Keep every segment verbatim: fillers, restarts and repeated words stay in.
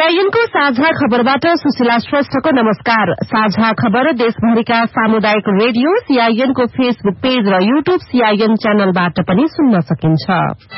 CIN को साझा खबरबाट सुशीला श्रेष्ठको नमस्कार। साझा खबर देशभरिका सामुदायिक रेडियो सीआईएन को फेसबुक पेज र यूट्यूब सीआईएन च्यानलबाट पनि सुन्न सकिन्छ।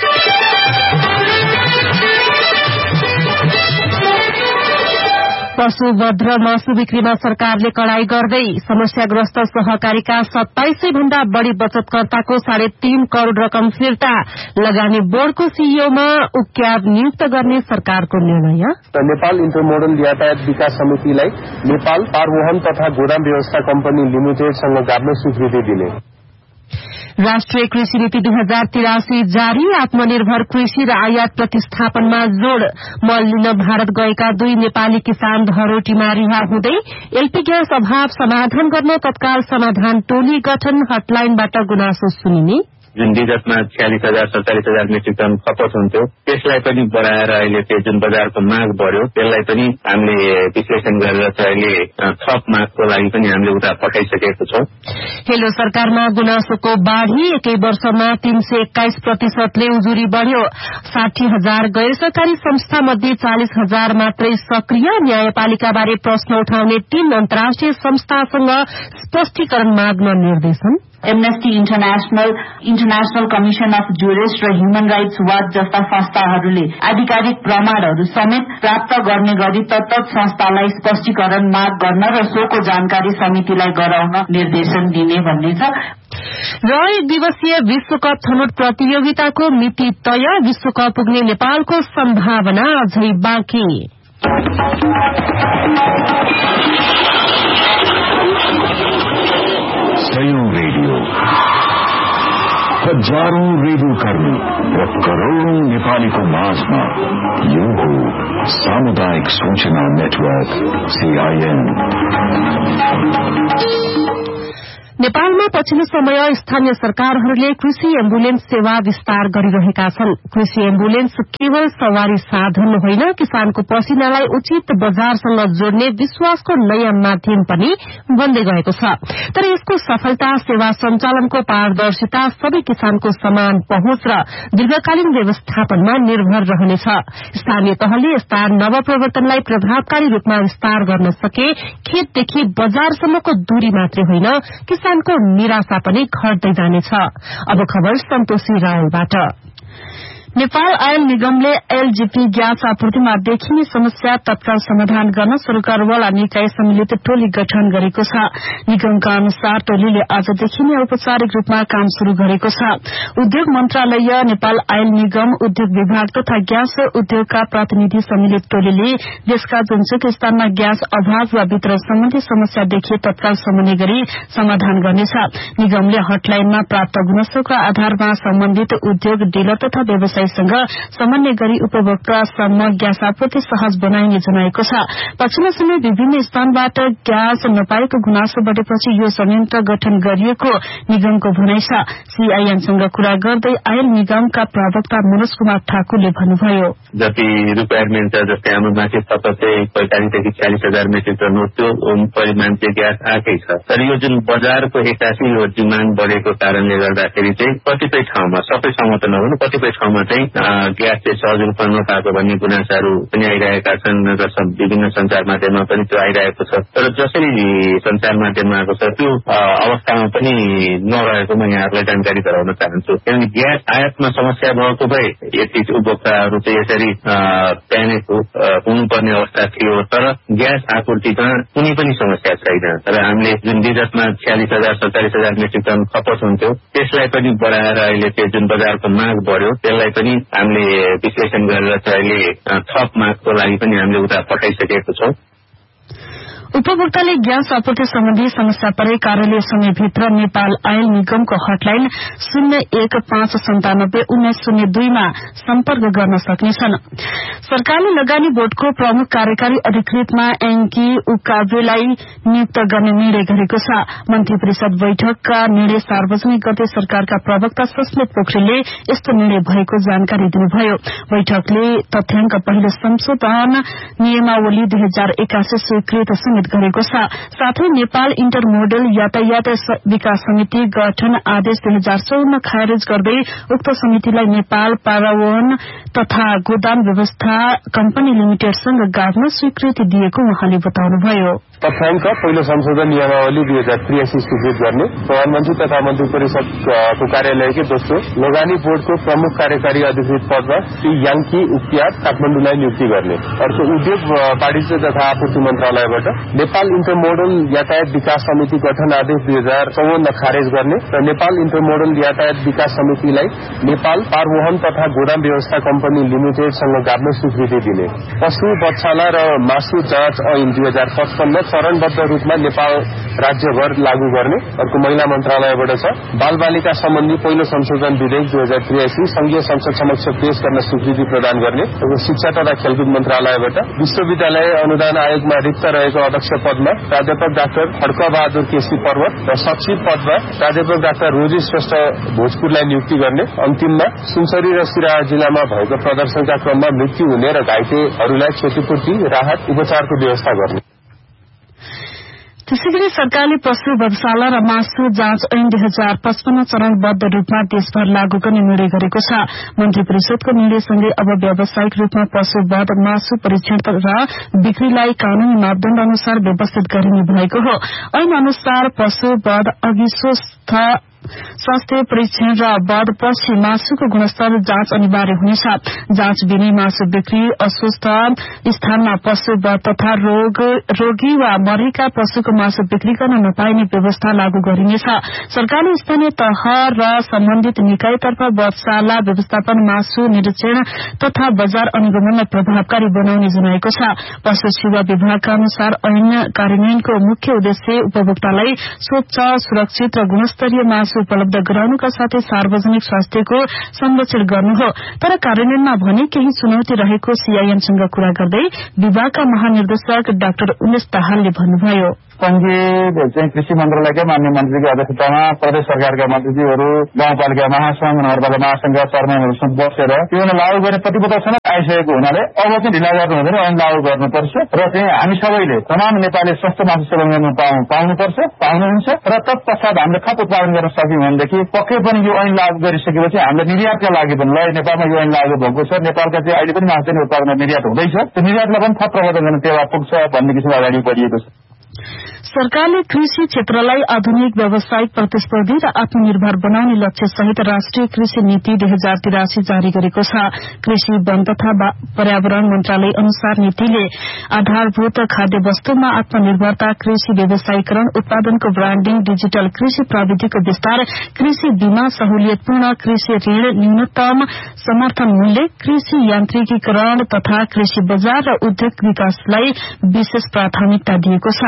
पशुवध र मासु बिक्रीमा सरकारले कड़ाई गर्दै समस्याग्रस्त सहकारीका सत्ताइस सय भन्दा बढ़ी बचतकर्ताको साढे तीन करोड़ रकम फिर्ता। लगानी बोर्डको सीईओमा उक्याब नियुक्त गर्ने सरकारको निर्णय। नेपाल इन्टरमोडल यातायात विकास समितिलाई नेपाल परिवहन तथा गोदाम व्यवस्था कम्पनी लिमिटेडसँग गाड्न स्वीकृति दिने। राष्ट्रिय कृषि नीति दुई हजार तिरासी जारी। आत्मनिर्भर कृषि र आयात प्रतिस्थापनमा जोड़। मल लिन भारत गएका दुई नेपाली किसान धरोटीमा रिहा हुँदै। एलपी ग्यास अभाव समाधान गर्न तत्काल समाधान टोली गठन। हटलाइनबाट गुनासो सुनिने। जुन विगतमा छयालिस हजार सत्तालिस हजार मेट्रिक टन खपत हुन्थ्यो त्यसलाई पनि बढाएर अहिले त्यो जुन बजारको माग बढ्यो त्यसलाई पनि हामीले विश्लेषण गरेर चाहिँ अहिले थप मागको लागि पनि हामीले उता पठाइसकेको छौं। हेलो सरकारमा गुनासोको बाढ़ी। एकै वर्षमा तीन सय एक्काइस प्रतिशतले उजुरी बढ़्यो। साठी हजार गैर सरकारी संस्था मध्ये चालिस हजार मात्रै सक्रिय। न्यायपालिकाबारे प्रश्न उठाउने तीन अन्तर्राष्ट्रिय संस्थासँग स्पष्टीकरण माग्न निर्देशन। Amnesty international, international commission of ज्युरिस्ट र ह्युमन राइट्स वाच जस्ता संस्थाहरूले आधिकारिक प्रमाणहरू समेत प्राप्त गर्ने गरी तत्त संस्थालाई स्पष्टीकरण माग गर्न र सोको जानकारी समितिलाई गराउन निर्देशन दिने भन्ने छ। र एक दिवसीय विश्वकप छनौट प्रतियोगिताको मिति तय। विश्वकप पुग्ने नेपालको सम्भावना अझै बाँकी। सयौं रेडियो, हजारौं रेडियो कर्मी र करोड़ौं नेपालीको माझमा यो हो सामुदायिक सूचना नेटवर्क सीआईएन। नेपालमा पछिल्लो समय स्थानीय सरकारहरूले कृषि एम्बुलेन्स सेवा विस्तार गरिरहेका छन्। कृषि एम्बुलेन्स केवल सवारी साधन होइन, किसानको पसिनालाई उचित बजारसँग जोड्ने विश्वासको नयाँ माध्यम पनि बन्दै गएको छ। तर यसको सफलता, सेवा सञ्चालनको पारदर्शिता, सबै किसानको समान पहुँच र दीर्घकालीन व्यवस्थापनमा निर्भर रहनेछ। स्थानीय तहले यस्ता नवप्रवर्तनलाई प्रभावकारी रूपमा विस्तार गर्न सके खेतदेखि बजारसम्मको दूरी मात्रै होइन, किसानको निराशा पनि घट्दै जानेछ। अब खबर सन्तोषी रावलबाट। नेपाल आयल निगमले एलजीपी ग्यास आपूर्तिमा देखिने समस्या तत्काल समाधान गर्न सरकारवाला निकाय सम्मिलित टोली गठन गरेको छ। निगमका अनुसार टोलीले आजदेखि नै औपचारिक रूपमा काम शुरू गरेको छ। उद्योग मन्त्रालय, नेपाल आयल निगम, उद्योग विभाग तथा ग्यास उद्योगका प्रतिनिधि सम्मिलित टोलीले देशका जुनसुकै स्थानमा ग्यास अभाव वा वितरण सम्बन्धी समस्या देखिए तत्काल समन्वय गरी समाधान गर्नेछ। निगमले हटलाइनमा प्राप्त गुनासोका आधारमा सम्बन्धित उद्योग, डिलर तथा व्यवसायी सँग समन्वय गरी उपभोक्तासम्म ग्यास आपूर्ति सहज बनाइने जनाएको छ। पछिल्लो समय विभिन्न स्थानबाट ग्यास नपाएको गुनासो बढेपछि यो संयन्त्र गठन गरिएको निगमको भनाइ छ। सीआईएनसँग कुरा गर्दै आयल निगमका प्रवक्ता मनोज कुमार ठाकुरले भन्नुभयो, जति रिक्वायरमेन्ट छ, जस्तै हाम्रो माथि सतत चाहिँ पैंतालिसदेखि छयालिस हजार मेट्रिक टन हो, त्यो परिमाण चाहिँ ग्यास आएकै छ। तर यो जुन बजारको एक्कासी यो डिमान्ड बढेको कारणले गर्दाखेरि चाहिँ कतिपय ठाउँमा, सबैसँग त नभनु, कतिपय ठाउँमा ग्यास चाहिँ सहज रूपमा नपाएको भन्ने गुनासाहरू पनि आइरहेका छन् र विभिन्न संचार माध्यममा पनि त्यो आइरहेको छ। तर जसरी संचार माध्यममा आएको छ त्यो अवस्थामा पनि नरहेको म यहाँहरूलाई जानकारी गराउन चाहन्छु। किनकि ग्यास आयातमा समस्या भएको भए यति उपभोक्ताहरू चाहिँ यसरी प्यानिक हुनुपर्ने अवस्था थियो। तर ग्यास आपूर्तिमा कुनै पनि समस्या छैन। तर हामीले जुन विगतमा छयालिस हजार सत्तालिस हजार मेट्रिक टन खपत हुन्थ्यो त्यसलाई पनि बढाएर अहिले त्यो जुन बजारको माग बढ्यो त्यसलाई पनि हामीले विश्लेषण गरेर चाहिँ अहिले थप मागको लागि पनि हामीले उता पठाइसकेको छौं। उपभोक्ताले ग्यास आपूर्ति सम्बन्धी समस्या परे कार्यालय समयभित्र नेपाल आयल निगमको हटलाइन शून्य एक पाँच सन्तानब्बे उन्नाइस शून्य दुईमा सम्पर्क गर्न सक्नेछन्। सरकारले लगानी बोर्डको प्रमुख कार्यकारी अधिकृतमा एङ्की उकाबेलाई नियुक्त गर्ने निर्णय गरेको छ। मन्त्री परिषद बैठकका निर्णय सार्वजनिक गर्दै सरकारका प्रवक्ता सस्मित पोखरेलले यस्तो निर्णय भएको जानकारी दिनुभयो। बैठकले तथ्याङ्क पहिलो संशोधन नियमावली दुई हजार एकासी स्वीकृत समेत व्यवस्थित गरेको छ। साथै नेपाल इन्टरमोडल यातायात विकास समिति गठन आदेश दुई हजार चौन्न खारेज गर्दै उक्त समितिलाई नेपाल पारावहन तथा गोदाम व्यवस्था कम्पनी लिमिटेडसँग गाभ्न स्वीकृति दिएको उहाँले बताउनुभयो। तथ्याङ्क पहिलो संशोधन नियमावली दुई हजार त्रियासी स्वीकृत गर्ने, प्रधानमन्त्री तथा मन्त्री परिषदको कार्यालयकै दोस्रो लगानी बोर्डको प्रमुख कार्यकारी अधिकृत पदमा श्री याङ्की उक्तियार काठमाडौँलाई नियुक्ति गर्ने। अर्को उद्योग वाणिज्य तथा आपूर्ति मन्त्रालयबाट नेपाल इन्टरमोडल यातायात विकास समिति गठन आदेश दुई हजार चौवन्न खारेज गर्ने र नेपाल इन्टरमोडल यातायात विकास समितिलाई नेपाल पारवहन तथा गोदाम व्यवस्था कम्पनी लिमिटेडसँग गाभ्न स्वीकृति दिने। पशु बच्छाला र मासु जाँच ऐन दुई हजार पचपन्न चरणबद्ध रूपमा नेपाल राज्यभर लागू गर्ने। अर्को महिला मन्त्रालयबाट छ बाल बालिका सम्बन्धी पहिलो संशोधन विधेयक दुई हजार त्रियासी संघीय संसद समक्ष पेश गर्न स्वीकृति प्रदान गर्ने। शिक्षा तथा खेलकुद मन्त्रालयबाट विश्वविद्यालय अनुदान आयोगमा रिक्त रहेको अध्यक्ष पदमा प्राध्यापक डाक्टर खड्कबहादुर केसी पर्वत र सचिव पदमा प्राध्यापक डाक्टर रोजी श्रेष्ठ भोजपुरलाई नियुक्ति गर्ने। अन्तिममा सुनसरी र सिराहा जिल्लामा भएको प्रदर्शनका क्रममा मृत्यु हुने र घाइतेहरूलाई क्षतिपूर्ति राहत उपचारको व्यवस्था गर्ने। त्यसैगरी सरकारले पशु वधशाला र मासु जाँच ऐन दुई हजार पचपन्न चरणबद्ध रूपमा देशभर लागू गर्ने निर्णय गरेको छ। मन्त्री परिषदको निर्णयसँगै अब व्यावसायिक रूपमा पशु वध मासु परीक्षण र बिक्रीलाई कानूनी मापदण्ड अनुसार व्यवस्थित गरिने भएको हो। ऐन अनुसार पशु वध अघि स्वस्थ स्वास्थ्य परीक्षण र वधपछि मासुको गुणस्तर जाँच अनिवार्य हुनेछ। जाँच बिनै मासु बिक्री, अस्वस्थ स्थानमा पशु वध तथा रोग रोगी वा मरेका पशुको मासु बिक्री गर्न नपाइने व्यवस्था लागू गरिनेछ। सरकारले स्थानीय तह र सम्बन्धित निकायतर्फ वधशाला व्यवस्थापन, मासु निरीक्षण तथा बजार अनुगमनलाई प्रभावकारी बनाउने जनाएको छ। पशु सेवा विभागका अनुसार ऐन कार्यान्वयनको मुख्य उद्देश्य उपभोक्तालाई स्वच्छ, सुरक्षित र गुणस्तरीय मासु उपलब्ध गराउनुका साथै सार्वजनिक स्वास्थ्यको संरक्षण गर्नु हो। तर कार्यान्वयनमा भने केही चुनौती रहेको सीआईएनसँग कुरा गर्दै विभागका महानिर्देशक डाक्टर उमेश दाहालले भन्नुभयो। संघीय चाहिँ कृषि मन्त्रालयकै मान्य मन्त्रीको अध्यक्षतामा प्रदेश सरकारका मन्त्रीज्यूहरू, गाउँपालिका महासंघ, नगरपालिका महासंघका चेयरम्यानहरूसँग बसेर त्यो लागू गर्ने प्रतिबद्धता समेत आइसकेको हुनाले अब चाहिँ ढिला गर्नु हुँदैन, ऐन लागू गर्नुपर्छ र चाहिँ हामी सबैले तमाम नेपाली स्वस्थ मासु सेवन गर्न पाउनुपर्छ, पाउनुहुन्छ र तत्पश्चात हामीले थप उत्पादन गर्न सक्यौँ भनेदेखि पक्कै पनि यो ऐन लागू गरिसकेपछि हामीले निर्यातका लागि पनि ल नेपालमा यो ऐन लागू भएको छ, नेपालका चाहिँ अहिले पनि मासु उत्पादन निर्यात हुँदैछ, त्यो निर्यातलाई पनि थप प्रवर्धन गर्न टेवा पुग्छ भन्ने किसिमको अगाडि बढिएको छ। सरकारले कृषि क्षेत्रलाई आधुनिक, व्यावसायिक, प्रतिस्पर्धी र आत्मनिर्भर बनाउने लक्ष्य सहित राष्ट्रिय कृषि नीति दुई हजार तिरासी जारी गरेको छ। कृषि, वन तथा पर्यावरण मन्त्रालय अनुसार नीतिले आधारभूत खाद्य वस्तुमा आत्मनिर्भरता, कृषि व्यवसायीकरण, उत्पादनको ब्रान्डिङ, डिजिटल कृषि प्रविधिको विस्तार, कृषि बीमा सहुलियतपूर्ण कृषि ऋण, न्यूनतम समर्थन मूल्य, कृषि यान्त्रिकीकरण तथा कृषि बजार र उद्योग विकासलाई विशेष प्राथमिकता दिएको छ।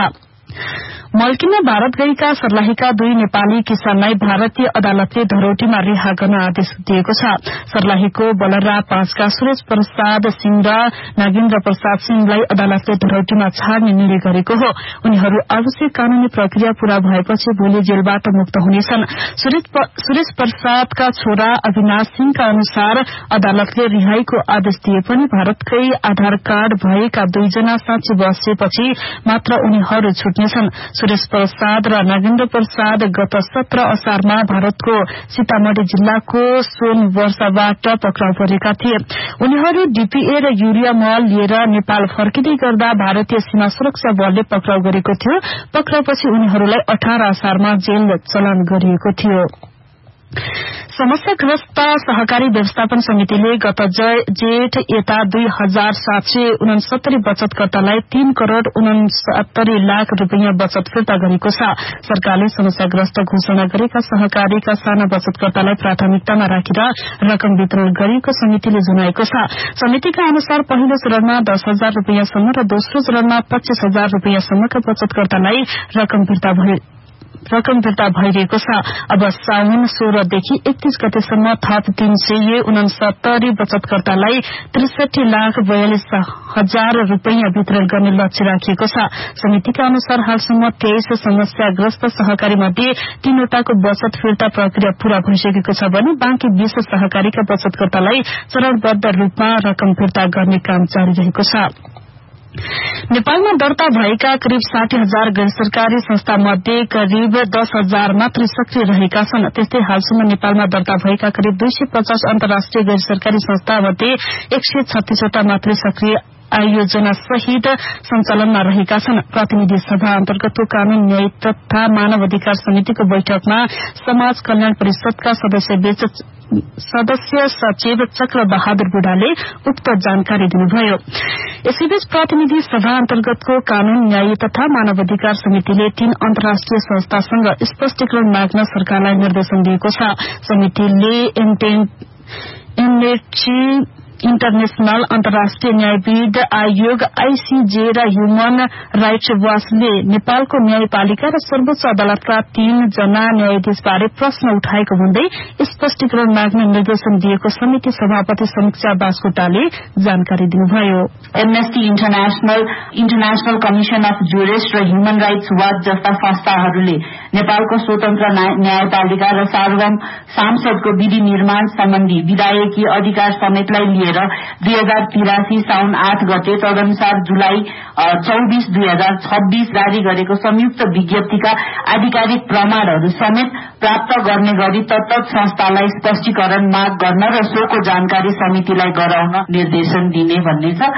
मल्किमा भारत गएका सर्लाहीका दुई नेपाली किसानलाई भारतीय अदालतले धरौटीमा रिहा गर्न आदेश दिएको छ। सर्लाहीको बलरा पाँचका सुरेश प्रसाद सिंह र नागेन्द्र प्रसाद सिंहलाई अदालतले धरौटीमा छाड्ने निर्णय गरेको हो। उनीहरू आवश्यक कानूनी प्रक्रिया पूरा भएपछि भोलि जेलबाट मुक्त हुनेछन्। सुरेश प्रसादका छोरा अविनाश सिंहका अनुसार अदालतले रिहाईको आदेश दिए पनि भारतकै आधार कार्ड भएका दुईजना साँची बसेपछि मात्र उनीहरू छुट्नेछन्। सुरेश प्रसाद र नागेन्द्र प्रसाद गत सत्र असारमा भारतको सीतामढ़ी जिल्लाको सोनवर्षाबाट पक्राउ परेका थिए। उनीहरू डीपीए र यूरिया मल लिएर नेपाल फर्किँदै गर्दा भारतीय सीमा सुरक्षा बलले पक्राउ गरेको थियो। पक्राउपछि उनीहरूलाई अठार असारमा जेल चलान गरिएको थियो। समस्याग्रस्त सहकारी व्यवस्थापन समितिले गत जेठ यता दुई हजार सात सय उनसत्तरी बचतकर्तालाई तीन करोड़ उनसत्तरी लाख रूपियाँ बचत फिर्ता गरेको छ। सरकारले समस्याग्रस्त घोषणा गरेका सहकारीका साना बचतकर्तालाई प्राथमिकतामा राखेर रकम वितरण गरिएको समितिले जनाएको छ। समितिका अनुसार पहिलो चरणमा दस हजार रूपियाँसम्म र दोस्रो चरणमा पच्चीस हजार रूपियाँसम्मका बचतकर्तालाई रकम फिर्ता भयो रकम फिर्ता भइरहेको छ। अब साउन सोह्रदेखि एकतीस गतेसम्म थप तीन सय उनसत्तरी बचतकर्तालाई त्रिसठी लाख बयालिस हजार रूपियाँ वितरण गर्ने लक्ष्य राखिएको छ। समितिका अनुसार हालसम्म तेइस समस्याग्रस्त सहकारी मध्ये तीनवटाको बचत फिर्ता प्रक्रिया पूरा भइसकेको छ भने बाँकी बीस सहकारीका बचतकर्तालाई चरणबद्ध रूपमा रकम फिर्ता गर्ने काम जारी रहेको छ। नेपालमा दर्ता भएका करिब साठी हजार गैर सरकारी संस्था मध्ये करिब दस हजार मात्र सक्रिय रहेका छन्। त्यस्तै हालसम्म नेपालमा दर्ता भएका करिब दुई सय पचास अन्तर्राष्ट्रिय गैर सरकारी संस्था मध्ये एक सय छत्तीसवटा मात्र सक्रिय आयोजना सहित सञ्चालनमा रहेका छन्। प्रतिनिधि सभा अन्तर्गतको कानून न्याय तथा मानव अधिकार समितिको बैठकमा समाज कल्याण परिषदका सदस्य बीच सदस्य सचिव चक्र बहादुर बुढाले उक्त जानकारी दिनुभयो। यसैबीच प्रतिनिधि सभा अन्तर्गतको कानून न्याय तथा मानव अधिकार समितिले तीन अन्तर्राष्ट्रिय संस्थासँग स्पष्टीकरण माग्न सरकारलाई निर्देशन दिएको छ। समितिले एमनेटी इन्टरनेशनल अन्तर्राष्ट्रिय न्यायविद आयोग आईसीजे र ह्युमन राइट्स वाचले नेपालको न्यायपालिका र सर्वोच्च अदालतका तीन जना न्यायाधीशबारे प्रश्न उठाएको भन्दै स्पष्टीकरण माग्न निर्देशन दिएको समिति सभापति समीक्षा बास्कोटाले जानकारी दिनुभयो। Amnesty international international commission of ज्युरिस्ट र ह्युमन राइट्स वाच जस्ता संस्थाहरूले नेपालको स्वतन्त्र न्यायपालिका र सार्वभौम सांसदको विधि निर्माण सम्बन्धी विधायकीय अधिकार समेतलाई लिएर दुई हजार तिरासी साउन आठ गते तदनुसार जुलाई चौबीस दुई हजार छब्बीस जारी गरेको संयुक्त विज्ञप्तिका आधिकारिक प्रमाणहरू समेत प्राप्त गर्ने गरी तत्त संस्थालाई स्पष्टीकरण माग गर्न र सोको जानकारी समितिलाई गराउन निर्देशन दिने भन्ने छ।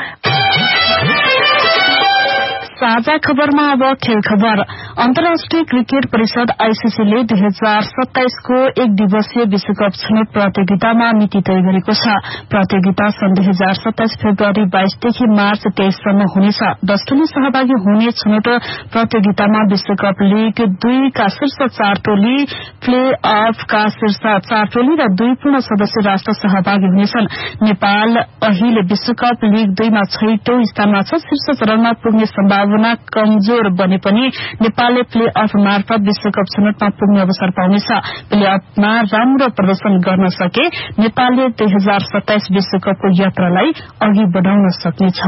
साझा खबरमा अब खेल खबर। अन्तर्राष्ट्रिय क्रिकेट परिषद आईसीसीले दुई हजार सत्ताइसको एक दिवसीय विश्वकप छनौट प्रतियोगितामा मिति तय गरेको छ। प्रतियोगिता सन् दुई हजार सत्ताइस फेब्रुअरी बाइसदेखि मार्च तेइससम्म हुनेछ। दस टोली सहभागी हुने छनौट प्रतियोगितामा विश्वकप लीग दुईका शीर्ष चार टोली, प्ले अफका शीर्ष चार टोली र दुई पूर्ण सदस्य राष्ट्र सहभागी हुनेछन्। नेपाल अहिले विश्वकप लीग दुईमा छैटौं स्थानमा छ। शीर्ष चरणमा पुग्ने सम्भावना कमजोर बने पनि नेपालले प्ले अफ मार्फत विश्वकप छनौटमा पुग्ने अवसर पाउनेछ। प्ले अफमा राम्रो प्रदर्शन गर्न सके नेपालले दुई हजार सत्ताइस विश्वकपको यात्रालाई अघि बढ़ाउन सक्नेछ।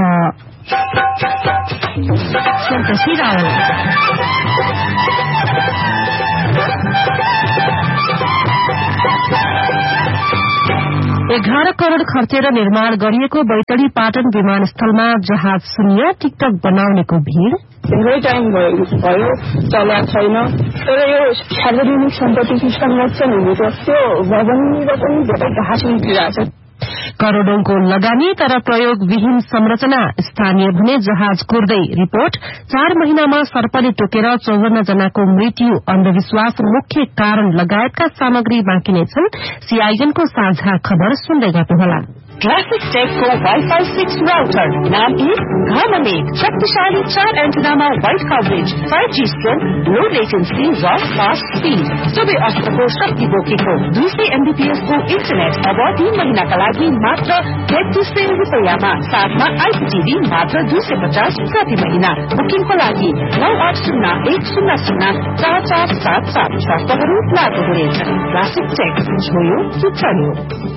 एघार करोड़ खर्चेर निर्माण गरिएको बैतडी पाटन विमानस्थलमा जहाज शून्य टिकटक बनाउनेको भीड़ धेरै टाइम भयो चला छैन। तर यो सार्वजनिक सम्पत्तिको संरक्षण हुनेको त्यो भवनबाट पनि धेरै घाँस निक्लिरहेको छ। करोड़ौंको लगानी तर प्रयोगविहीन संरचना, स्थानीय भने जहाज कुर्दै। रिपोर्ट चार महिनामा सर्पले टोकेर चौवन्न जनाको मृत्यु, अन्धविश्वास मुख्य कारण लगायतका सामग्री बाँकी नै छन्। सीआईएनको साझा खबर सुन्दै गर्नुहोला। क्लासिक टेकको वाइफाई सिक्स राउटर नाम एक घरमेट, शक्तिशाली चार एन्टेनामा wide coverage, five G strong, लो लेटेन्सी र फास्ट स्पीड, सबै अष्टको शक्ति बोकेको दुई सय एमबीपीएसको इन्टरनेट अब तीन महिनाका लागि मात्र तेत्तीस सय रुपियाँमा, साथमा आइपीटीभी मात्र दुई सय पचास प्रति महिना। बुकिङको लागि नौ आठ शून्य एक शून्य शून्य चार चार सात सात शर्तहरू लागू हुनेछन्। क्लासिक टेक, छोयो कि चल्यो।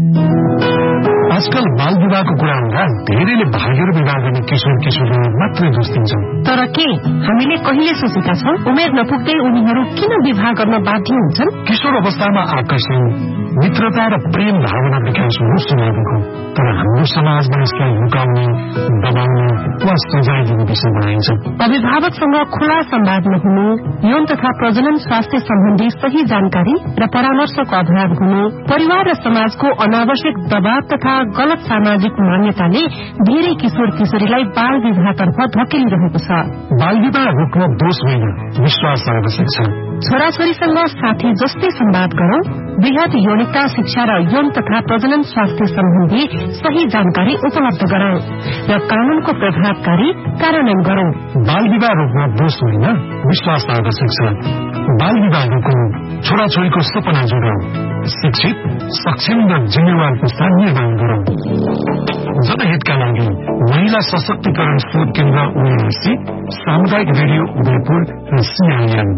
आजकल बाल विवाहको कुरा हुँदा धेरैले भागेर विवाह गर्ने किशोर किशोरहरू मात्रै दोष दिन्छन्। तर के हामीले कहिले सोचेका छौं उमेर नपुग्दै उनीहरू किन विवाह गर्न बाध्य हुन्छन्? किशोर अवस्थामा आकर्षण, मित्रता र प्रेम भावना विकास हुनु स्वाभाविक हो। तर हाम्रो समाजमा यसलाई लुकाउने, दबाउने वा सजाय दिने विषय बनाइन्छ। अभिभावकसँग खुला संवाद नहुनु, यौन तथा प्रजनन स्वास्थ्य सम्बन्धी सही जानकारी र परामर्शको अभाव हुनु, परिवार र समाजको अनावश्यक दबाव तथा गलत सामाजिक मान्यताले धेरै किशोर किशोरीलाई बाल विवाहतर्फ धकेलिरहेको छ। बाल विवाह रोक्न दोष होइन, विश्वास आवश्यक छ। छोराछोरीसँग साथी जस्तै संवाद गरौं, वृहत यौनिकता शिक्षा र यौन तथा प्रजनन स्वास्थ्य सम्बन्धी सही जानकारी उपलब्ध गरौं र कानूनको प्रभावकारी कार्यान्वयन गरौं। बाल विवाह रोक्न दोष होइन, विश्वास आवश्यक छ। बाल विवाह रोक्नु, छोराछोरीको सपना जोडौं, शिक्षित, सक्षम र जिम्मेवार पुस्ता निर्माण गरौं। जनहितका लागि महिला सशक्तिकरण शोध केन्द्र ओएनसी, सामुदायिक रेडियो उदयपुर र सीआईएन।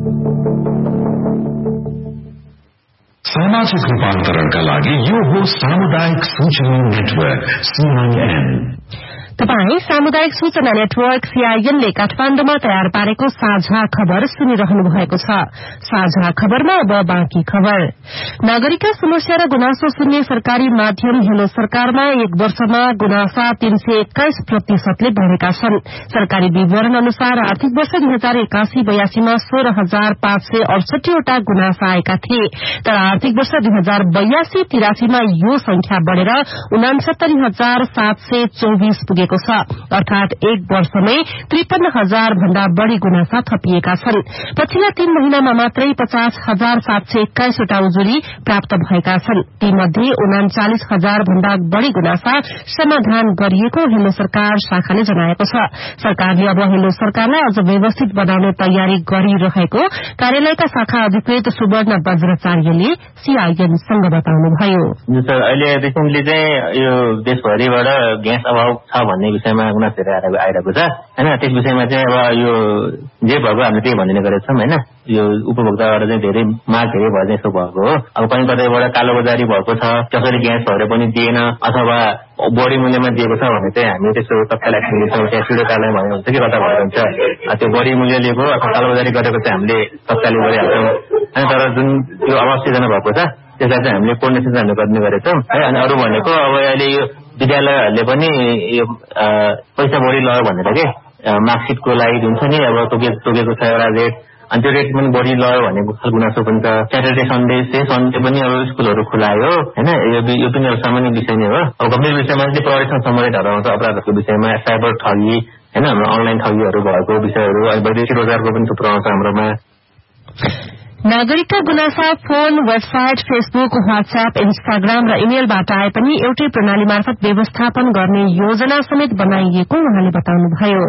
सामाजिक रूपान्तरणका लागि यो हो सामुदायिक सूचना नेटवर्क सीआईएन। तपाई सामुदायिक सूचना नेटवर्क सीआईएन ले काठमाण्डुमा तयार पारेको साझा खबर सुनिरहनु भएको छ। साझा खबरमा अब बाँकी खबर। नागरिकका समस्या र गुनासो सुन्ने सरकारी माध्यम हेलो सरकारमा एक वर्षमा गुनासा तीन सय एक्काइस प्रतिशतले बढ़ेका छन्। सरकारी विवरण अनुसार आर्थिक वर्ष दुई हजार एकासी बयासीमा सोह्र हजार पाँच सय अडसठीवटा गुनासा आएका थिए, तर आर्थिक वर्ष दुई हजार बयासी तिरासीमा यो संख्या बढ़ेर उनासत्तरी हजार सात सय चौविस पुगेको छ। अर्थात एक वर्षमै त्रिपन्न हजार भन्दा बढ़ी गुनासा थपिएका छन्। पछिल्ला तीन महिनामा मात्रै पचास हजार सात सय एक्काइसवटा उजुरी प्राप्त भएका छन्। तीमध्ये उनाचालिस हजार भन्दा बढ़ी गुनासा समाधान गरिएको हेलो सरकार शाखाले जनाएको छ। सरकारले अब हेलो सरकारलाई अझ व्यवस्थित बनाउने तयारी गरिरहेको कार्यालयका शाखा अधिकृत सुवर्ण वज्राचार्यले सीआईएनसँग बताउनुभयो। अहिले रिसेन्टली चाहिँ यो देशभरिबाट ग्यास अभाव छ भन्ने विषयमा गुनासो आइरहेको छ हैन। त्यस विषयमा चाहिँ अब यो जे भएको हामीले त्यही भनिने गरेका छौं हैन। यो उपभोक्ताबाट चाहिँ धेरै माग धेरै भएर चाहिँ यसो भएको हो। अब कहीँ कतैबाट कालोबजारी भएको छ, कसैले ग्यासहरू पनि दिएन अथवा बढी मूल्यमा दिएको छ भने चाहिँ हामी त्यसको तत्काल एक्सन लिन्छौँ। त्यहाँ सिधै कार्यालय भन्ने हुन्छ कि कता भएर हुन्छ त्यो बढी मूल्य लिएको अथवा कालोबजारी गरेको चाहिँ हामीले तत्कालै गरिहाल्छौँ हैन। तर जुन त्यो अवस्थित भएको छ त्यसलाई चाहिँ हामीले कोर्डिनेसन हामीले गर्ने गरेका छौँ है। अनि अरू भनेको अब अहिले यो विद्यालयहरूले पनि यो पैसा बढी लग्यो भनेर के मार्कसिटको लागि जुन छ नि अब तोकेको छ एउटा रेट, अनि त्यो रेट पनि बढी लग्यो भन्ने गुनासो पनि छ। स्याटरडे सन्डे चाहिँ सन्डे पनि अब स्कुलहरू खुलायो हैन। यो पनि एउटा सामान्य विषय नै हो। अब गम्भीर विषयमा चाहिँ प्रहरीसँग सम्बन्धित आउँछ अपराधहरूको विषयमा, साइबर ठगी हैन, हाम्रो अनलाइन ठगीहरू भएको विषयहरू, अनि वैदेशिक रोजगारको पनि थुप्रो आउँछ हाम्रोमा। नागरिकका गुनासा phone, website, Facebook, WhatsApp, Instagram र इमेलबाट आए पनि एउटै प्रणाली मार्फत व्यवस्थापन गर्ने योजना समेत बनाइएको उहाँले बताउनुभयो।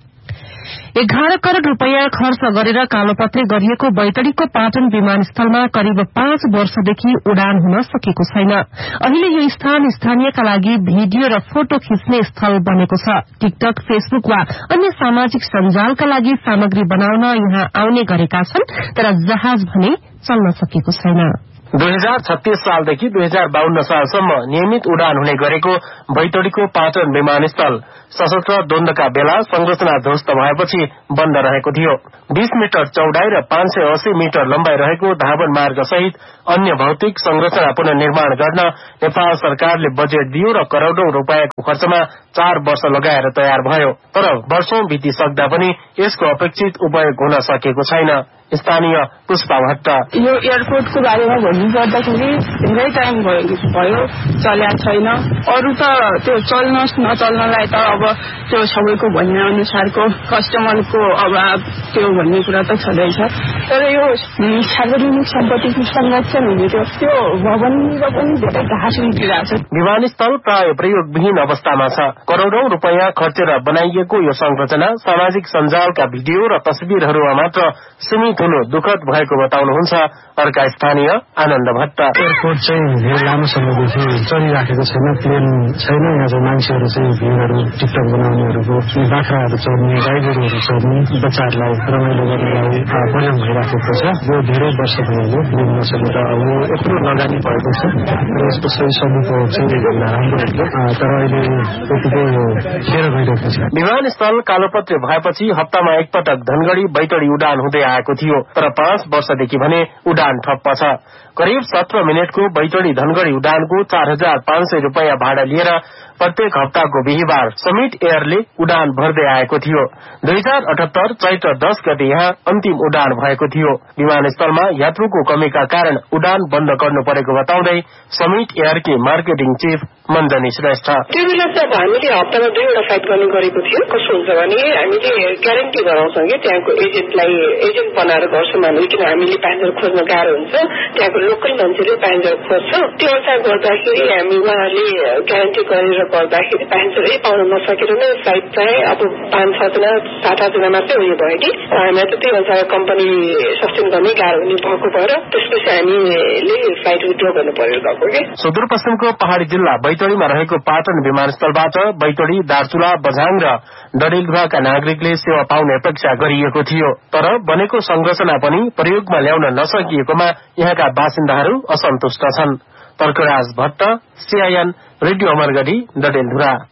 एघार करोड़ रूपियाँ खर्च गरेर कालोपत्रे गरिएको बैतडीको पाटन विमानस्थलमा करिब पाँच वर्षदेखि उडान हुन सकेको छैन। अहिले यो स्थान स्थानीयका लागि भिडियो र फोटो खिच्ने स्थल बनेको छ। टिकटक, फेसबुक वा अन्य सामाजिक सञ्जालका लागि सामग्री बनाउन यहाँ आउने गरेका छन्, तर जहाज भने चल्न सकेको छैन। दुई हजार छत्तीस सालदेखि दुई हजार बाहन्न सालसम्म नियमित उडान हुने गरेको बैतडीको पाटन विमानस्थल सशस्त्र द्वन्द्वका बेला संरचना ध्वस्त भएपछि बन्द रहेको थियो। बीस मिटर चौडाई र पाँच सय अस्सी मिटर लम्बाई रहेको धावन मार्ग सहित अन्य भौतिक संरचना पुनर्निर्माण गर्न नेपाल सरकारले बजेट दियो र करोड़ौं रूपियाँको खर्चमा चार वर्ष लगाएर तयार भयो। तर वर्षौं बितिसक्दा पनि यसको अपेक्षित उपयोग हुन सकेको छैन। स्थानीय पुष्पा भट्ट यो एयरपोर्टको बारेमा भन्नुपर्दाखेरि धेरै टाइम भयो चल्या छैन। अरू त त्यो चल्नुहोस् नचल्नलाई त अब त्यो सबैको भन्ने अनुसारको कस्टमरको अभाव त्यो भन्ने कुरा त छँदैछ। तर यो सार्वजनिक सम्पत्तिको संरक्षण हुने त्यो भवनतिर पनि धेरै घाँस उठिरहेको छ। विमानस्थल प्राय प्रयोगविहीन अवस्थामा छ। करोड़ौं रूपियाँ खर्चेर बनाइएको यो संरचना सामाजिक सञ्जालका भिडियो र तस्विरहरूमा मात्र सीमित हुनु दुःखद भएको बताउनुहुन्छ अर्का स्थानीय आनन्द भट्ट। एयरपोर्ट चाहिँ धेरै लामो समयदेखि चलिराखेको छैन, प्लेन छैन। यहाँ चाहिँ मान्छेहरू चाहिँ भिडहरू टिकटक बनाउनेहरूको, बाख्राहरू चढ्ने, गाई गोरुहरू चढ्ने, बच्चाहरूलाई रमाइलो गर्नलाई प्रयोग भइराखेको छ। यो धेरै वर्ष भयो प्लेन नचलेर यो यत्रो लगानी भएको छ र यसको सही सदुपयोग चाहिँ राम्रो थियो, तर अहिले त्यतिकै यो खेर गइरहेको छ। विमानस्थल कालोपत्रे भएपछि हप्तामा एकपटक धनगढ़ी बैतडी उडान हुँदै आएको थियो, तर पाँच वर्षदेखि भने उडान ठप्प छ। करिब सत्र मिनटको बैतडी धनगढ़ी उडानको चार हजार पाँच सय रूपियाँ भाडा लिएर प्रत्येक हप्ताको बिहिबार समिट एयरले उडान भर्दै आएको थियो। दुई हजार अठहत्तर चैत्र दस गते यहाँ अन्तिम उडान भएको थियो। विमानस्थलमा यात्रुको कमीका कारण उडान बन्द गर्नु परेको बताउँदै समिट एयरकी मार्केटिङ चिफ मञ्जनी श्रेष्ठ त्यो बेला त हामीले हप्तामा दुईवटा फ्लाइट गर्ने गरेको थियो। कस्तो हुन्छ भने हामीले ग्यारेन्टी गराउँछौँ कि त्यहाँको एजेन्टलाई एजेन्ट बनाएर गर्छौँ हामी, किन हामीले प्यासेन्जर खोज्न गाह्रो हुन्छ। त्यहाँको लोकल मान्छेले प्यासेन्जर खोज्छ, त्यो अनुसार गर्दाखेरि हामी उहाँले ग्यारेन्टी गरेर गर्दाखेरि प्यासेन्जरै पाउन नसकेर नै फ्लाइट चाहिँ अब पाँच छजना सात आठजना मात्रै उयो भयो कि हामीलाई त त्यही अनुसार कम्पनी सस्टेन गर्ने गाह्रो हुने भएको भएर त्यसपछि हामीले फ्लाइट विड्र गर्नु पर्यो गएको कि। सुदूरपश्चिमको पहाड़ी जिल्ला बैतडीमा रहेको पाटन विमानस्थलबाट बैतडी, दार्चुला, बझाङ र डडेलधुराका नागरिकले सेवा पाउने अपेक्षा गरिएको थियो, तर बनेको संरचना पनि प्रयोगमा ल्याउन नसकिएकोमा यहाँका बासिन्दाहरू असन्तुष्ट छन्। Tarkaraj Bhatt, CIN radio Amargadhi, Dadeldhura.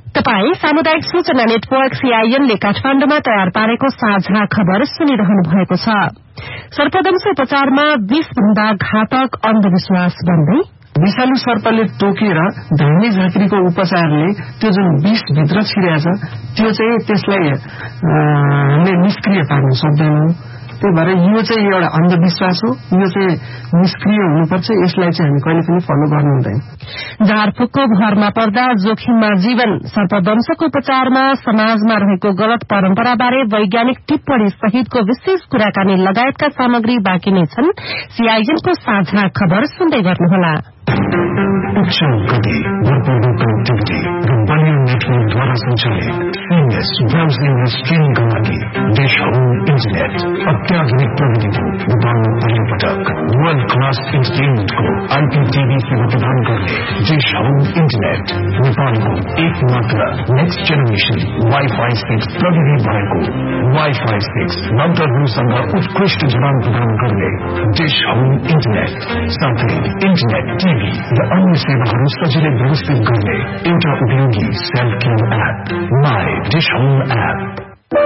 तपाई सामुदायिक सूचना नेटवर्क सीआईएनले काठमाण्डुमा तयार पारेको साझा खबर सुनिरहनु भएको छ। सर्पदंश उपचारमा विष भन्दा घातक अन्धविश्वास बन्दै विषालु सर्पले टोकेर धाउने झाँक्रीको उपचारले त्यो जुन विष भित्र छिरेछ त्यो चाहिँ त्यसलाई हामीले निष्क्रिय पार्न सक्दैनौं। त्यही भएर यो चाहिँ एउटा अन्धविश्वास हो, यो चाहिँ निष्क्रिय हुनुपर्छ, यसलाई चाहिँ हामी कहिले पनि फलो गर्नु हुँदैन। झारफुकको भरमा पर्दा जोखिममा जीवन सर्पदंशको उपचारमा समाजमा रहेको गलत परम्पराबारे वैज्ञानिक टिप्पणी सहितको विशेष कुराकानी लगायतका सामग्री बाँकी नै छन्। सीआईएनको साझा खबर सुन्दै गर्नुहोला। उच्च गति भरपूर कनेक्टिभिटी र बलियो नेटवर्कद्वारा सञ्चालित सीमलेस ब्राउजिङ र स्ट्रिमिङका लागि डिश होम इन्टरनेट अत्याधुनिक प्रविधिको नेपालमा पहिलोपटक वर्ल्ड क्लास इन्टरटेनमेन्टको आइपीटीभी सेवा प्रदान गर्ने डिश होम इन्टरनेट नेपालको एक मात्र नेक्स्ट जेनेरेसन वाइफाई सिक्स प्रविधि भएको वाइफाई सिक्स राउटरहरूसँग उत्कृष्ट जडान प्रदान गर्ने डिश होम इन्टरनेट साथै इन्टरनेट टिभी र अन्य सेवाहरू सजिलै व्यवस्थित गर्ने एउटा उपयोगी self care app my dish home app.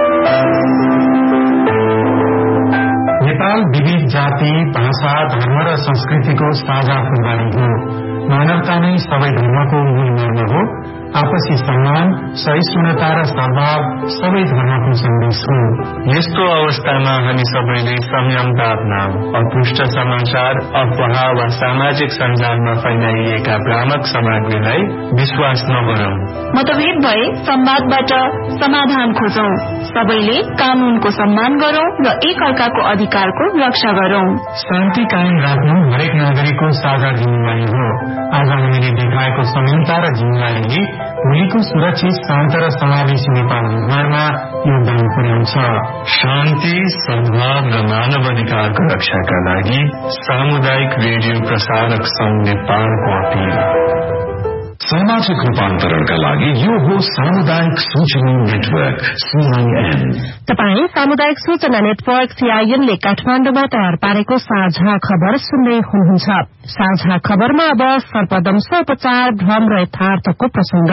Nepal विविध जाति, भाषा, धर्म र संस्कृतिको साझा फूलबारी हो। मानवता नै सबै धर्मको मूल मर्म हो। आपसी सम्मान, सहिष्णुता र सद्भाव सबै धर्मको सन्देश हो। यस्तो अवस्थामा हामी सबैले संयमता अपनाऊ। अपृष्ट समाचार, अफवाह वा सामाजिक सञ्जालमा फैलाइएका भ्रामक सामग्रीलाई विश्वास नगरौं। मतभेद भए संवादबाट समाधान खोजौं। सबैले कानूनको सम्मान गरौं र एक अर्काको अधिकारको रक्षा गरौं। शान्ति कायम राख्नु हरेक नागरिकको साझा जिम्मेवारी हो। आज हामीले देखाएको संयमता र जिम्मेवारीले भोलिको सुरक्षित, शान्त र समावेशी नेपाल निर्माणमा योगदान पुर्याउँछ। शान्ति, सद्भाव र मानव अधिकारको रक्षाका लागि सामुदायिक रेडियो प्रसारक संघ नेपालको अपील। सामाजिक रूपान्तरणका लागि यो हो सामुदायिक सूचना नेटवर्क सीआईएन। तपाई सामुदायिक सूचना नेटवर्क सीआईएनले काठमाण्डुमा तयार पारेको साझा खबर सुन्दै हुनुहुन्छ। साझा खबरमा अब सर्पदंश उपचार, भ्रम र यथार्थको प्रसंग।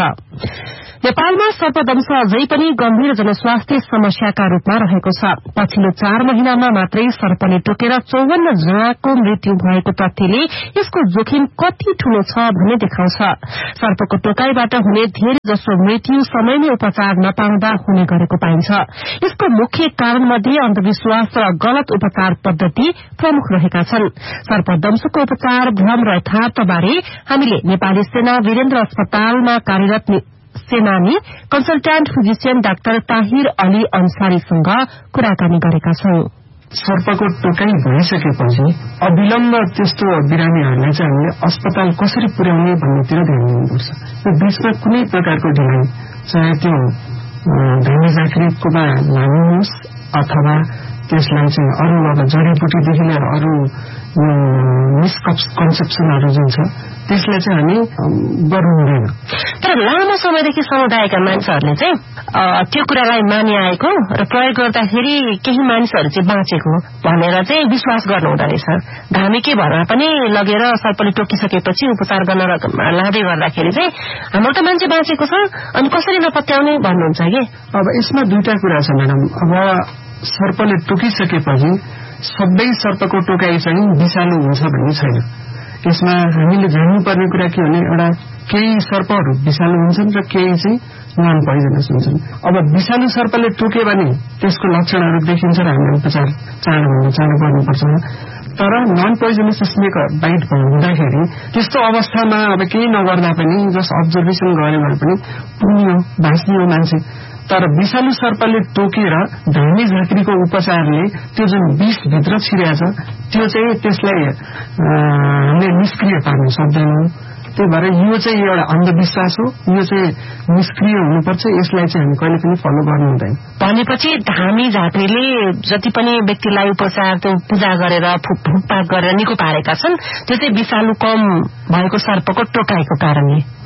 नेपालमा सर्पदंश अझै पनि गम्भीर जनस्वास्थ्य समस्याका रूपमा रहेको छ। पछिल्लो चार महिनामा मात्रै सर्पले टोकेर चौवन्न जनाको मृत्यु भएको तथ्यले यसको जोखिम कति ठूलो छ भन्ने देखाउँछ। सर्पको टोकाईबाट हुने धेरै जसो मृत्यु समयमै उपचार नपाउँदा हुने गरेको पाइन्छ। यसको मुख्य कारण मध्ये अन्धविश्वास र गलत उपचार पद्धति प्रमुख रहेका छन्। सर्पदंशको उपचार, भ्रम र यथार्थबारे हामीले नेपाली सेना वीरेन्द्र अस्पतालमा कार्यरत सेनानी consultant physician doctor Tahir Ali अन्सारीसँग कुराकानी गरेका छौं। सर्पको टोकाई भइसकेपछि अविलम्ब त्यस्तो बिरामीहरूलाई चाहिँ हामीले अस्पताल कसरी पुर्याउने भन्नेतिर ध्यान दिनुपर्छ। यो बीचमा कुनै प्रकारको ढिलाइ, चाहे त्यो धामी झाँक्रीकोमा लानुहोस् अथवा त्यसलाई चाहिँ अरू अब जडीबुटीदेखि लिएर अरू मिसकन्सेप्सनहरू जुन छ त्यसलाई चाहिँ हामी गर्नु हुँदैन। तर लामो समयदेखि समुदायका मानिसहरूले चाहिँ त्यो कुरालाई मानिआएको र प्रयोग गर्दाखेरि केही मानिसहरू चाहिँ बाँचेको भनेर चाहिँ विश्वास गर्नु हुँदो रहेछ। धामीकै भरमा पनि लगेर सर्पले टोकिसकेपछि उपचार गर्न लाँदै गर्दाखेरि चाहिँ हाम्रो त मान्छे बाँचेको छ, अनि कसरी नपत्याउने भन्नुहुन्छ कि? अब यसमा दुईटा कुरा छ म्याडम। अब सर्पले टोकिसकेपछि सबै सर्पको टोकाई चाहिँ विषालु हुन्छ भन्ने छैन। यसमा हामीले जान्नुपर्ने कुरा के भने एउटा केही सर्पहरू विषालु हुन्छन् र केही चाहिँ नन पोइजनस हुन्छन्। अब विषालु सर्पले टोक्यो भने त्यसको लक्षणहरू देखिन्छ र हामीले उपचार चाँडोभन्दा चाँडो गर्नुपर्छ। तर नन पोइजनस स्नेक बाइट हुँदाखेरि त्यस्तो अवस्थामा अब केही नगर्दा पनि जस अब्जर्भेसन गऱ्यो भने पनि पुग्यो, बाँच्ने हो मान्छे। तर विषालु सर्पले टोकेर धामी झाँक्रीको उपचारले त्यो जुन विष भित्र छिरेछ त्यो चाहिँ त्यसलाई हामीले निष्क्रिय पार्न सक्दैनौं। त्यही भएर यो चाहिँ एउटा अन्धविश्वास हो, यो चाहिँ निष्क्रिय हुनुपर्छ, यसलाई चाहिँ हामी कहिले पनि फलो गर्नु हुँदैन। भनेपछि धामी झाँक्रीले जति पनि व्यक्तिलाई उपचार त्यो पूजा गरेर फुकपाक गरेर निको पारेका छन् त्यो चाहिँ विषालु कम भएको सर्पको टोकाइको कारणले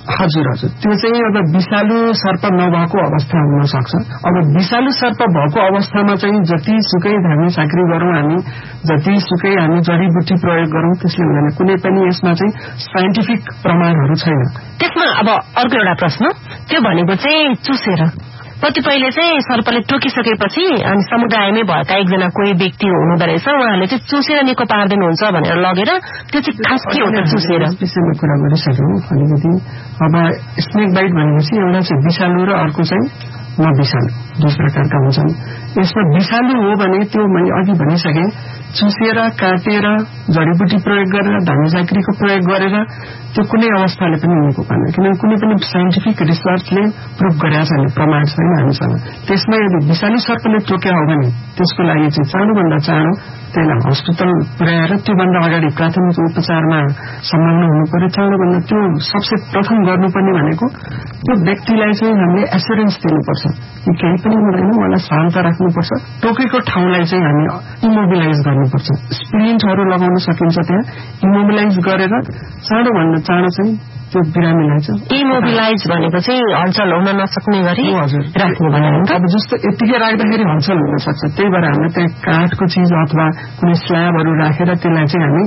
हजुर हजुर त्यो चाहिँ अब विषालु सर्प नभएको अवस्था हुन सक्छ। अब विषालु सर्प भएको अवस्थामा चाहिँ जतिसुकै धामी झाँक्री गरौँ हामी, जतिसुकै हामी जडीबुटी प्रयोग गरौँ त्यसले हुँदैन। कुनै पनि यसमा चाहिँ साइन्टिफिक प्रमाणहरू छैन। त्यसमा अब अर्को एउटा प्रश्न, त्यो भनेको चाहिँ चुसेर कतिपयले चाहिँ सर्पले टोकिसकेपछि अनि समुदायमै भएका एकजना कोही व्यक्ति हुनुहुँदो रहेछ, उहाँले चाहिँ चुसेर निको पारिदिनुहुन्छ भनेर लगेर, त्यो चाहिँ खास के हो त चुसेर? विषयमा कुरा गरिसक्यौँ अलिकति। अब स्नेक बाइट भनेपछि एउटा चाहिँ विषालु र अर्को चाहिँ नविषालु, दुई प्रकारका हुन्छन्। यसमा विषालु हो भने त्यो मैले अघि भनिसकेँ, चुसेर काटेर जडीबुटी प्रयोग गरेर धामी झाँक्रीको प्रयोग गरेर त्यो कुनै अवस्थाले पनि निको पार्दैन, किनभने कुनै पनि साइन्टिफिक रिसर्चले प्रुभ गरेका छैन, प्रमाण छैन हामीसँग। त्यसमा यदि विषालु सर्पले टोक्या हो भने त्यसको लागि चाहिँ चाँडोभन्दा चाँडो त्यसलाई हस्पिटल पुर्याएर त्योभन्दा अगाडि प्राथमिक उपचारमा संलग्न हुनु पर्यो। चाँडोभन्दा त्यो सबसे प्रथम गर्नुपर्ने भनेको त्यो व्यक्तिलाई चाहिँ हामीले एस्युरेन्स दिनुपर्छ कि केही पनि हुँदैन, उहाँलाई शान्त राख्नुपर्छ। टोकेको ठाउँलाई चाहिँ हामी इमोबिलाइज गर्नुपर्छ, स्प्लिन्टहरू लगाउन सकिन्छ त्यहाँ, इमोबिलाइज गरेर चाँडोभन्दा चाँडो चाहिँ त्यो बिरामीलाई चाहिँ इमोबिलाइज भनेको चाहिँ हलचल हुन नसक्ने गरी राख्ने भयो। अब जस्तो यतिकै राख्दाखेरि हलचल हुन सक्छ, त्यही भएर हामीले त्यहाँ काठको चिज अथवा कुनै स्ल्याबहरू राखेर त्यसलाई चाहिँ हामी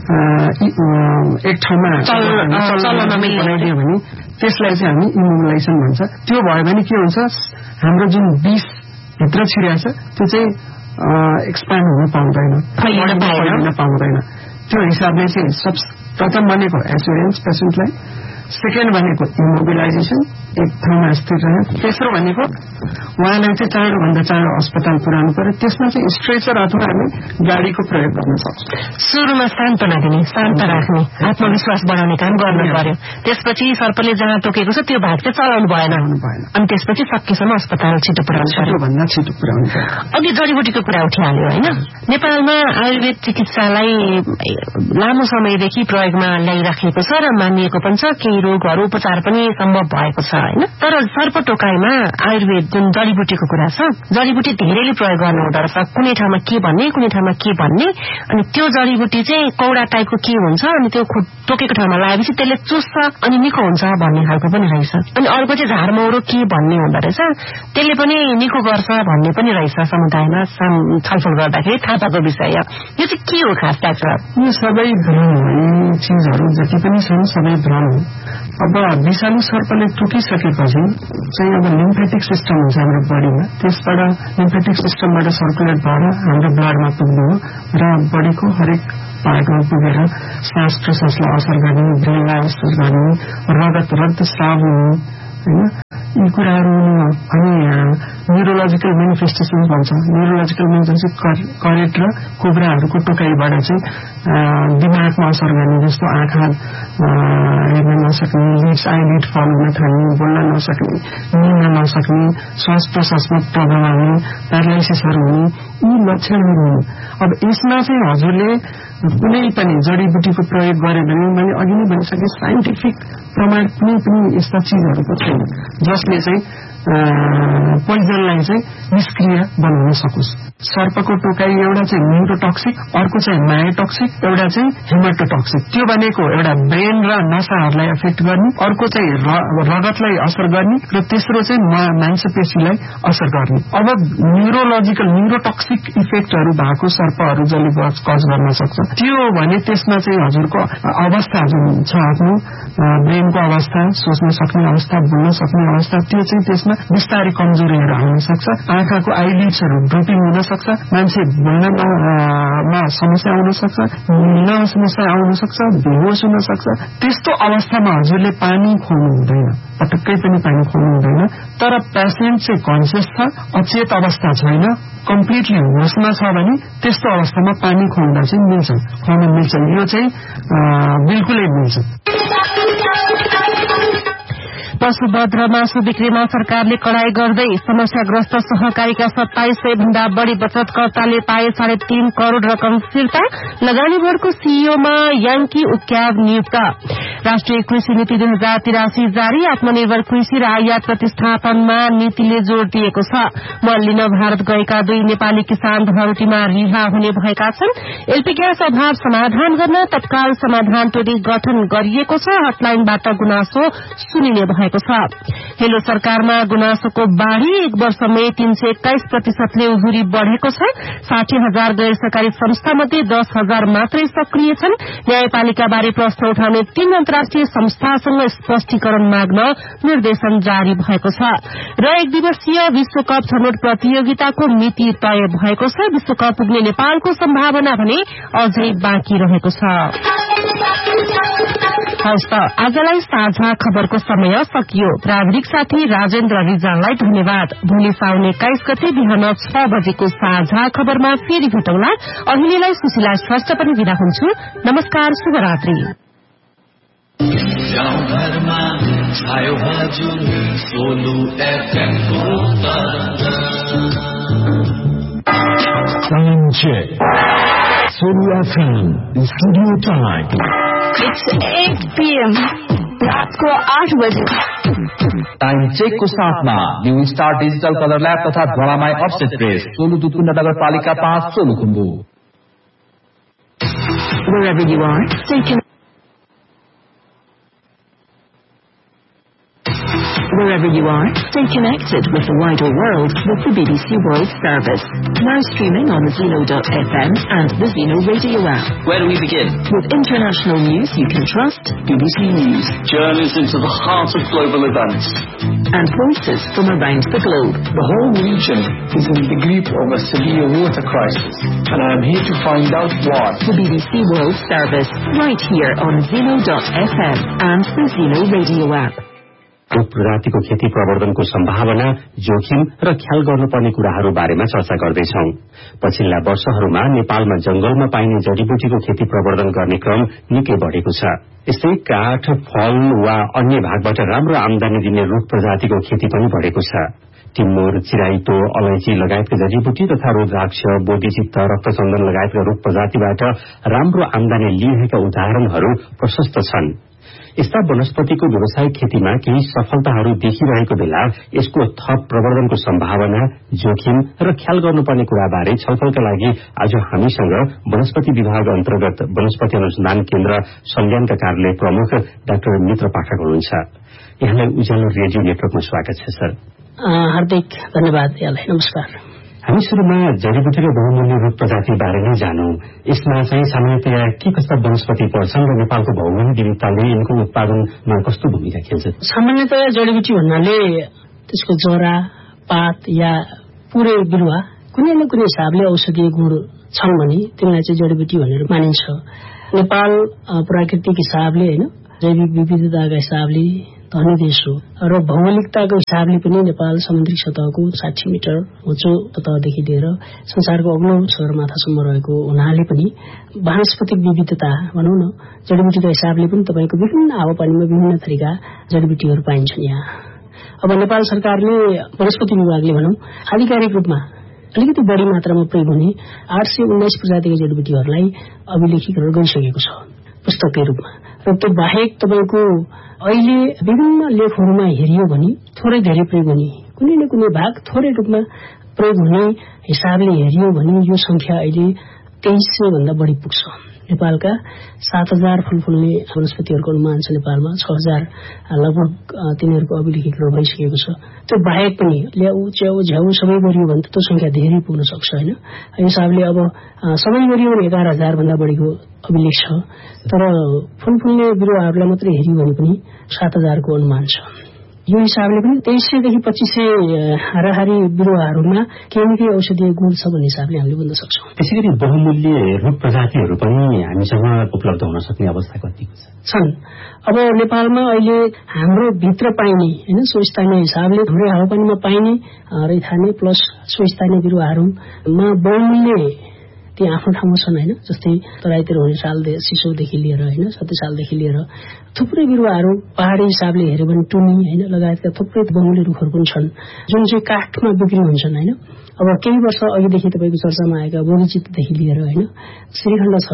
एक ठाउँमा बनाइदियो भने त्यसलाई चाहिँ हामी इमोबिलाइजेसन भन्छ। त्यो भयो भने के हुन्छ, हाम्रो जुन विष भित्र छिरेको छ त्यो चाहिँ एक्सपान्ड हुन पाउँदैन, फैलिन पाउँदैन। त्यो हिसाबले चाहिँ सब प्रथम भनेको एस्युरेन्स पेसेन्टलाई, सेकेन्ड भनेको इमोबिलाइजेसन, एक ठाउँमा स्थिर रह्यो, तेस्रो भनेको उहाँलाई चाहिँ चाँडोभन्दा चाँडो अस्पताल पुर्याउनु पर्यो। त्यसमा चाहिँ स्ट्रेचर अथवा हामी गाडीको प्रयोग गर्न सक्छौँ। सुरुमा सान्त्वना दिने, शान्त राख्ने, आत्मविश्वास बढाउने काम गर्नु पर्यो। त्यसपछि सर्पले जहाँ टोकेको छ त्यो भाग चाहिँ चलाउनु भएन, अनि त्यसपछि सकेसम्म अस्पताल छिटो पुर्याउनु पर्यो, भन्दा छिटो पुर्याउनु पर्यो। अघि जडीबुटीको कुरा उठिहाल्यो होइन। नेपालमा आयुर्वेद चिकित्सालाई लामो समयदेखि प्रयोगमा ल्याइराखेको छ र मानिएको पनि छ, केही रोगहरू उपचार पनि सम्भव भएको छ होइन। तर सर्प टोकाइमा आयुर्वेद जुन जडीबुटीको कुरा छ, जडीबुटी धेरैले प्रयोग गर्नु हुँदो रहेछ, कुनै ठाउँमा के भन्ने कुनै ठाउँमा के भन्ने, अनि त्यो जडीबुटी चाहिँ कौडा टाइपको के हुन्छ, अनि त्यो टोकेको ठाउँमा लगाएपछि त्यसले चुस्छ अनि निको हुन्छ भन्ने खालको पनि रहेछ। अनि अर्को चाहिँ झारमौरो के भन्ने हुँदो रहेछ, त्यसले पनि निको गर्छ भन्ने पनि रहेछ। समुदायमा छलफल गर्दाखेरि थाहा पाएको विषय यो चाहिँ के हो खास डाक्टर? यो सबै भ्रम हो, यी चिजहरू जति पनि छन् सबै भ्रम हो। अब विषालु सर्पले टोकिसकेपछि चाहिँ अब लिम्फेटिक सिस्टम हुन्छ हाम्रो बडीमा, त्यसबाट लिम्फेटिक सिस्टमबाट सर्कुलेट भएर हाम्रो ब्लडमा पुग्नु हो र बडीको हरेक पार्टमा पुगेर श्वास प्रश्वासलाई असर गर्ने, ब्रेनलाई असर गर्ने, रगत रक्तस्राव हुने होइन, यी कुराहरू अनि न्युरोलोजिकल मेनिफेस्टेसन भन्छ। न्युरोलोजिकल मेनिफेस्टेसन करेक्ट र कोब्राहरूको टोकाइबाट चाहिँ दिमागमा असर गर्ने, जस्तो आँखा हेर्न नसक्ने, लिड्स आइलिड फल हुन थाल्ने, बोल्न नसक्ने, निल्न नसक्ने, श्वास प्रश्वासमा प्रब्लम आउने, प्यारालाइसिसहरू हुने, यी लक्षणहरू हुन्। अब यसमा चाहिँ हजुरले कुनै पनि जडीबुटीको प्रयोग गर्यो भने मैले अघि नै भनिसकेँ साइन्टिफिक प्रमाण कुनै पनि यस्ता चिजहरूको छैन जसले चाहिँ पोइजनलाई चाहिँ निष्क्रिय बनाउन सकोस्। सर्पको टोकाइ एउटा चाहिँ न्युरोटक्सिक, अर्को चाहिँ मायोटक्सिक, एउटा चाहिँ हेमाटोटक्सिक। त्यो भनेको एउटा ब्रेन र नसाहरूलाई एफेक्ट गर्ने, अर्को चाहिँ रगतलाई असर गर्ने र तेस्रो चाहिँ मांसपेशीलाई असर गर्ने। अब न्युरोलोजिकल न्युरोटक्सिक इफेक्टहरू भएको सर्पहरू जसले कज गर्न सक्छ, त्यो भने त्यसमा चाहिँ हजुरको अवस्था जुन छ आफ्नो ब्रेनको अवस्था, सोच्न सक्ने अवस्था, बोल्न सक्ने अवस्था, त्यो चाहिँ त्यसमा बिस्तारै कमजोरीहरू आउन सक्छ। आँखाको आइलिड्सहरू ड्रोपिङ हुन सक्छ, मान्छे बोल्नमा समस्या आउन सक्छ, हिँड्न समस्या आउन सक्छ, बेहोस हुन सक्छ। त्यस्तो अवस्थामा हजुरले पानी खुवाउनु हुँदैन, पटक्कै पनि पानी खुवाउनु हुँदैन। तर पेसेन्ट चाहिँ कन्सियस छ, अचेत अवस्था छैन, कम्प्लिटली होसमा छ भने त्यस्तो अवस्थामा पानी खुवाउँदा चाहिँ मिल्छ, खुवाउन मिल्छ, यो चाहिँ बिल्कुलै मिल्छ। पशुवध र मासु बिक्रीमा सरकारले कडाई गर्दै समस्याग्रस्त सहकारीका सत्ताइस सय भन्दा बढ़ी बचतकर्ताले पाए साढे तीन करोड़ रकम फिर्ता। लगानी बोर्डको सीईओमा याङ्की उक्याव नियुक्त। राष्ट्रिय कृषि नीति दुई हजार तिरासी जारी आत्मनिर्भर कृषि र आयात प्रतिस्थापनमा नीतिले जोड़ दिएको छ। मल लिन भारत गएका दुई नेपाली किसान धरतीमा रिहा हुने भएका छन्। एलपी ग्यास अभाव समाधान गर्न तत्काल समाधान टोली गठन गरिएको छ। हटलाइनबाट गुनासो सुनिने भएको छ। हेलो सरकारमा गुनासोको बाढ़ी एक वर्षमै तीन सय एक्काइस प्रतिशतले उजुरी बढ़ेको छ। साठी हजार गैर सरकारी संस्था मध्ये दस हजार मात्रै सक्रिय छन्। न्यायपालिका बारे प्रश्न उठाउने तीन अन्तर्राष्ट्रिय संस्थासँग स्पष्टीकरण माग्न निर्देशन जारी भएको छ। र एक दिवसीय विश्वकप छनौट प्रतियोगिताको मिति तय भएको छ। विश्वकप पुग्ने नेपालको सम्भावना भने अझै बाँकी रहेको छ। हवस् त आजलाई साझा खबरको समय सकियो। प्राविधिक साथी राजेन्द्र रिजाललाई धन्यवाद। भोलि साउन एक्काइस गते बिहान छ बजेको साझा खबरमा फेरि भेटौँला। अहिलेलाई सुशीला श्रेष्ठ पनि विदा हुन्छु। नमस्कार, शुभरात्रि। Studio time It's eight p m रात को आठ बजे। टाइम चेक को साथमा new star digital colour lab तथा धरामाई अफसेट प्रेस सोलु दुतुन्ड नगरपालिका पाँच Solukhumbu. Wherever you are, stay connected. Wherever you are, stay connected with the wider world with the B B C World Service. Now streaming on Zeno dot f m and the Zeno Radio app. Where do we begin? With international news you can trust, B B C News. Journeys into the heart of global events. And voices from around the globe. The whole region is in the grip of a severe water crisis, and I am here to find out why. The B B C World Service, right here on Zeno dot f m and the Zeno Radio app. रूख प्रजातिको खेती प्रवर्धनको सम्भावना, जोखिम र ख्याल गर्नुपर्ने कुराहरू बारेमा चर्चा गर्दैछौं। पछिल्ला वर्षहरूमा नेपालमा जंगलमा पाइने जडीबुटीको खेती प्रवर्धन गर्ने क्रम निकै बढ़ेको छ। यस्तै काठ, फल वा अन्य भागबाट राम्रो आमदानी दिने रूख प्रजातिको खेती पनि बढ़ेको छ। टिम्बुर, चिराइतो, अलैची लगायतका जडीबुटी तथा रुद्राक्ष, बोधिचित्त, रक्तचन्दन लगायतका रूख प्रजातिबाट राम्रो आमदानी लिइरहेका उदाहरणहरू प्रशस्त छन्। यस्ता वनस्पतिको व्यावसायिक खेतीमा केही सफलताहरू देखिरहेको बेला यसको थप प्रवर्धनको सम्भावना, जोखिम र ख्याल गर्नुपर्ने कुराबारे छलफलका लागि आज हामीसँग वनस्पति विभाग अन्तर्गत वनस्पति अनुसन्धान केन्द्र सल्यानका कार्यालय प्रमुख डाक्टर मित्र पाठक हुनुहुन्छ। यहाँलाई उज्यालो रेडियो नेटवर्कमा स्वागत छ सर। हार्दिक धन्यवाद यहाँलाई। नमस्कार। हामी सुरुमा जडीबुटी र बहुमूल्य रूख प्रजाति बारे नै जानौं। यसमा चाहिँ सामान्यतया के कस्ता वनस्पति पर्छन् र नेपालको भौगोलिक विविधताले यिनको उत्पादनमा कस्तो भूमिका खेल्छ? सामान्यतया जडीबुटी भन्नाले त्यसको जरा, पात या पुरै बिरुवा कुनै न कुनै हिसाबले औषधीय गुण छन् भने तिनलाई चाहिँ जडीबुटी भनेर मानिन्छ। नेपाल प्राकृतिक हिसाबले हैन जैविक विविधताका हिसाबले धनी देश हो र भौगोलिकताको हिसाबले पनि नेपाल समुद्री सतहको साठी मिटर उच्चो सतहदेखि लिएर संसारको अग्लो सगरमाथासम्म रहेको हुनाले पनि वनस्पतिक विविधता भनौं न जडीबुटीका हिसाबले पनि तपाईको विभिन्न हावापानीमा विभिन्न थरीका जडीबुटीहरू पाइन्छन्। यहाँ अब नेपाल सरकारले वनस्पति विभागले भनौं आधिकारिक रूपमा अलिकति बढी मात्रामा प्रयोग हुने आठ सय उन्नाइस प्रजातिका जडीबुटीहरूलाई अभिलेखीकरण गरिसकेको छ पुस्तककै रूपमा। र त्यो बाहेक तपाईको अहिले विभिन्न लेखहरूमा हेरियो भने थोरै धेरै प्रयोग हुने कुनै न कुनै भाग थोरै रूपमा प्रयोग हुने हिसाबले हेरियो भने यो संख्या अहिले तेइस सय भन्दा बढी पुग्छ। नेपालका सात हजार फूलफुल्ने वनस्पतिहरूको अनुमान छ। नेपालमा छ हजार लगभग तिनीहरूको अभिलेखीकरण भइसकेको छ। त्यो बाहेक पनि ल्याउ च्याउ झ्याउ सबै गरियो भने त्यो संख्या धेरै पुग्न सक्छ हैन। यो हिसाबले अब सबै गरियो भने एघार हजार भन्दा बढीको अभिलेख छ। तर फूलफुल्ने बिरुवाहरूलाई मात्रै हेरियो भने पनि सात हजारको अनुमान छ। यो हिसाबले पनि तेइस सयदेखि पच्चीस सय हाराहारी बिरुवाहरूमा केही न केही औषधीय गुण छ भन्ने हिसाबले हामीले बुझ्न सक्छौं। त्यसैगरी बहुमूल्य रूख प्रजातिहरू पनि हामीसँग उपलब्ध हुन सक्ने अवस्था कतिको छ? छन्। अब नेपालमा अहिले हाम्रो भित्र पाइने हैन स्वस्थानीय हिसाबले थोरै हावापानीमा पाइने रैथाने प्लस स्वस्थानीय बिरुवाहरूमा बहुमूल्य ती आफ्नो ठाउँमा छन् हैन। जस्तै तराईतिर हुने साल सिसौदेखि लिएर हैन सत्य सालदेखि लिएर थुप्रै बिरुवाहरू पहाडी हिसाबले हेर्यो भने टुनी हैन लगायतका थुप्रै बहुमूल्य रुखहरू पनि छन् जुन चाहिँ काठमा बिक्री हुन्छन् हैन। अब केही वर्ष अघिदेखि तपाईको चर्चामा आएका बोधिचित्तदेखि लिएर हैन श्रीखण्ड छ,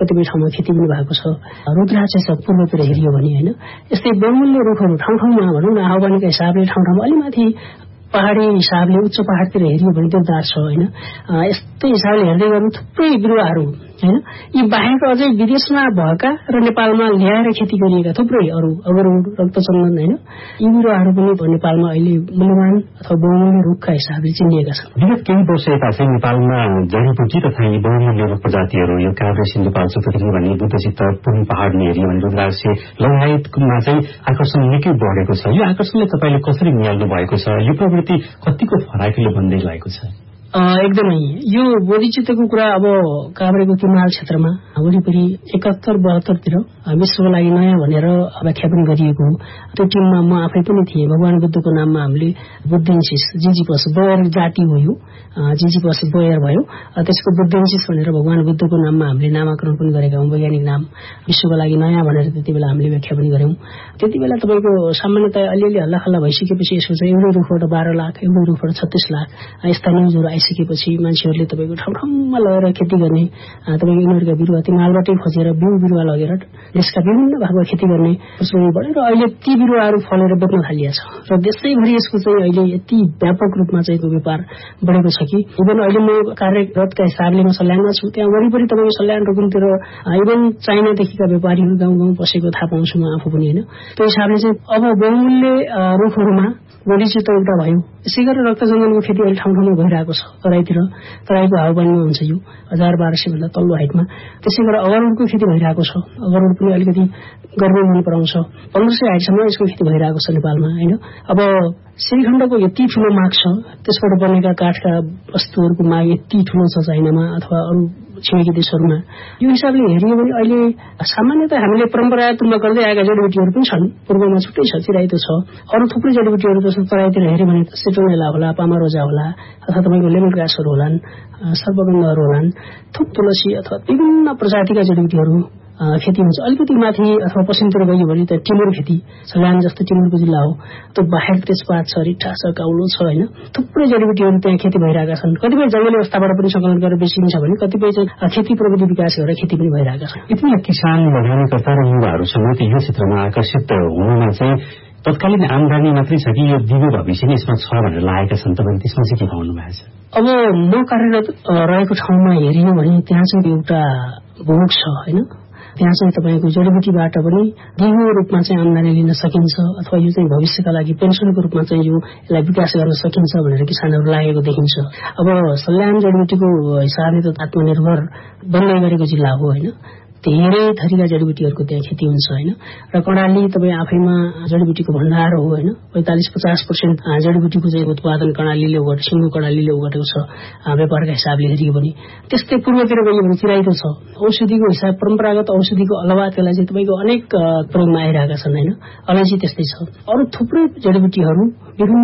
कतिपय ठाउँमा खेती पनि भएको छ। रुद्राक्ष छ पूर्वतिर हेरियो भने होइन। यस्तै बहुमूल्य रुखहरू ठाउँ ठाउँमा भनौँ न हावापानीका हिसाबले ठाउँ ठाउँमा अलि माथि पहाडी हिसाबले उच्च पहाडतिर हेरियो भने देवदार छ होइन। यस्तै हिसाबले हेर्दै गर्नु थुप्रै बिरुवाहरू होइन। यी बाहेक अझै विदेशमा भएका र नेपालमा ल्याएर खेती गरिएका थुप्रै अरू अगरुड रक्तचन्दन होइन, यी बिरुवाहरू पनि नेपालमा अहिले मूल्यवान अथवा बहुमूल्य रुखका हिसाबले चिनिएका छन्। विगत केही वर्ष यता चाहिँ नेपालमा जडीबुटी तथा यी बहुमूल्य रुख प्रजातिहरू यो काभ्रे सिन्धुपाल्चोक भन्ने बुद्धचित्त पूर्वी पहाडमा हेरियो भने रुद्राक्ष लगायतमा चाहिँ आकर्षण निकै बढेको छ। यो आकर्षणले तपाईँले कसरी निहाल्नु भएको छ? यो प्रवृत्ति कतिको फराकिलो बन्दै लागेको छ? एकदमै यो बोधिचित्तको कुरा अब काभ्रेको तिमाल क्षेत्रमा वरिपरि एकात्तर बहत्तरतिर विश्वको लागि नयाँ भनेर व्याख्या पनि गरिएको हो। त्यो टिममा म आफै पनि थिएँ। भगवान बुद्धको नाममा हामीले बुद्धेन्सिस जिजिपस बयर जाति हो, यो जिजिपस बयर भयो। त्यसको बुद्धेन्सिस भनेर भगवान बुद्धको नाममा हामीले नामाकरण पनि गरेका हौँ। वैज्ञानिक नाम विश्वको लागि नयाँ भनेर त्यति बेला हामीले व्याख्या पनि गर्यौं। त्यति बेला तपाईँको सामान्यतया अलिअलि हल्लाखल्ला भइसकेपछि यसो चाहिँ एउटै रुखबाट बाह्र लाख एउटै रुखबाट छत्तीस लाख यस्ता न्युजहरू आइसकेपछि मान्छेहरूले तपाईँको ठाउँ ठाउँमा लगेर खेती गर्ने, तपाईँको यिनीहरूका बिरुवा तिमालबाटै खोजेर बिउ बिरुवा लगेर देशका विभिन्न भागमा खेती गर्ने प्रचलन बढ्यो र अहिले ती बिरुवाहरू फलेर बेच्न थालिएको छ र देशैभरि यसको चाहिँ अहिले यति व्यापक रूपमा चाहिँ व्यापार बढेको छ कि इभन अहिले म कार्यरतका हिसाबले म सल्यानमा छु। त्यहाँ वरिपरि तपाईँको सल्यान रुकुमतिर इभन चाइनादेखिका व्यापारीहरू गाउँ गाउँ बसेको थाहा पाउँछु म आफू पनि होइन। त्यो हिसाबले चाहिँ अब बहुमूल्य रुखहरूमा बोधिचित्त एउटा भयो। यसै गरेर रक्तचन्दनको खेती अहिले ठाउँ ठाउँमा भइरहेको छ। तराईतिर तराईको हावापानीमा हुन्छ यो हजार बाह्र सय भन्दा तल्लो हाइटमा। त्यसै गरेर अगरुडको खेती भइरहेको छ। अगरुड पनि अलिकति गर्मी मन पराउँछ। पन्ध्र सय हाइटसम्म यसको खेती भइरहेको छ नेपालमा होइन। अब श्रीखण्डको यति ठुलो माग छ, त्यसबाट बनेका काठका वस्तुहरूको माग यति ठुलो छ चाइनामा अथवा अरू छिमेकी देशहरूमा। यो हिसाबले हेरियो भने अहिले सामान्यतः हामीले परम्परागत रूपमा गर्दै आएका जडीबुटीहरू पनि छन्। पूर्वमा छुट्टै छ, चिराइतो छ, अरू थुप्रै जडीबुटीहरू जस्तो तराईतिर हेऱ्यो भने सिट्रोनेला होला, पामारोजा होला अथवा तपाईँको लेमन ग्रासहरू होलान्, सर्पगन्धहरू होलान्, थुप तुलसी अथवा विभिन्न प्रजातिका जडीबुटीहरू खेती हुन्छ। अलिकति माथि अथवा पश्चिमतिर गयो भने त टिमुर खेती, सल्यान जस्तो टिमुरको जिल्ला हो, त्यो बाहेक तेजपात छ, रिठा छ, काउलो छ होइन। थुप्रै जडीबुटीहरू त्यहाँ खेती भइरहेका छन्। कतिपय जंगली अवस्थाबाट पनि सङ्कलन गरेर बेचिन्छ भने कतिपय चाहिँ खेती प्रविधि विकास गरेर खेती पनि भइरहेका छन्। यति किसान लगानीकर्ता र युवाहरू समेत यो क्षेत्रमा आकर्षित हुनुमा चाहिँ तत्कालीन आमदानी मात्रै छ कि यो दिगो भविष्य नै यसमा छ भनेर लागेका छन्। तपाईँले त्यसमा चाहिँ के पाउनु भएको छ? अब म कार्यरत रहेको ठाउँमा हेरियो भने त्यहाँ चाहिँ एउटा भोग छ होइन। त्यहाँ चाहिँ तपाईँको जडीबुटीबाट पनि दिगो रूपमा चाहिँ आमदानी लिन सकिन्छ अथवा यो चाहिँ भविष्यका लागि पेन्सनको रूपमा चाहिँ यो यसलाई विकास गर्न सकिन्छ भनेर किसानहरू लागेको देखिन्छ। अब सल्यान जडीबुटीको हिसाबले त आत्मनिर्भर बन्दै गरेको जिल्ला हो होइन। धेरै थरीका जडीबुटीहरूको त्यहाँ खेती हुन्छ होइन। र कर्णाली तपाईँ आफैमा जडीबुटीको भण्डार हो होइन। पैंतालिस पचास पर्सेन्ट जडीबुटीको चाहिँ उत्पादन कर्णालीले उगटेको सिङ्गो कर्णालीले उगटेको छ व्यापारका हिसाबले हेरियो भने। त्यस्तै पूर्वतिर गयो भने चिराइतो छ। औषधिको हिसाब परम्परागत औषधिको अलावा त्यसलाई चाहिँ तपाईँको अनेक प्रयोगमा आइरहेका छन् होइन। अलैँची त्यस्तै छ। अरू थुप्रै जडीबुटीहरू विभिन्न